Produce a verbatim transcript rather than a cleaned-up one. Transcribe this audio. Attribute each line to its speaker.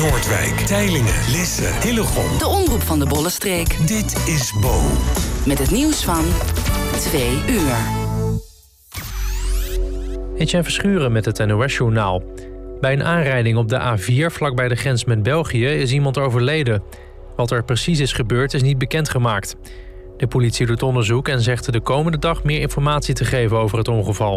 Speaker 1: Noordwijk, Teylingen, Lisse, Hillegom.
Speaker 2: De omroep van de Bollenstreek.
Speaker 1: Dit is Bo.
Speaker 2: Met het nieuws van twee uur.
Speaker 3: Etienne Verschuren met het N O S-journaal. Bij een aanrijding op de A vier vlakbij de grens met België is iemand overleden. Wat er precies is gebeurd is niet bekendgemaakt. De politie doet onderzoek en zegt de komende dag meer informatie te geven over het ongeval.